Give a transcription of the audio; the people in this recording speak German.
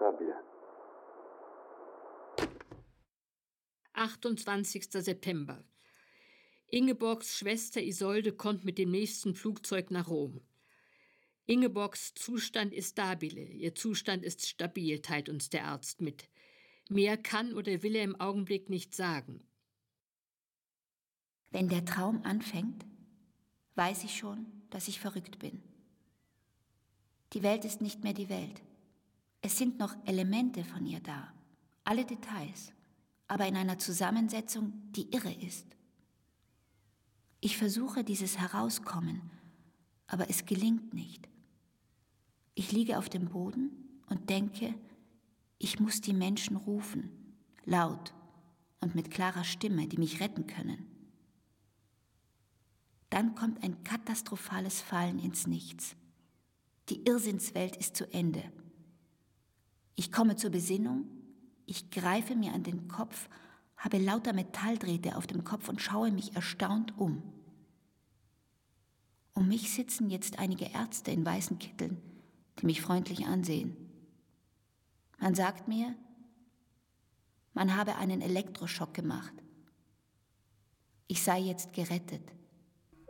stabile. 28. September. Ingeborgs Schwester Isolde kommt mit dem nächsten Flugzeug nach Rom. Ingeborgs Zustand ist stabile, ihr Zustand ist stabil, teilt uns der Arzt mit. Mehr kann oder will er im Augenblick nicht sagen. Wenn der Traum anfängt, weiß ich schon, dass ich verrückt bin. Die Welt ist nicht mehr die Welt. Es sind noch Elemente von ihr da, alle Details, aber in einer Zusammensetzung, die irre ist. Ich versuche dieses Herauskommen, aber es gelingt nicht. Ich liege auf dem Boden und denke, ich muss die Menschen rufen, laut und mit klarer Stimme, die mich retten können. Dann kommt ein katastrophales Fallen ins Nichts. Die Irrsinnswelt ist zu Ende. Ich komme zur Besinnung, ich greife mir an den Kopf, habe lauter Metalldrähte auf dem Kopf und schaue mich erstaunt um. Um mich sitzen jetzt einige Ärzte in weißen Kitteln, die mich freundlich ansehen. Man sagt mir, man habe einen Elektroschock gemacht. Ich sei jetzt gerettet.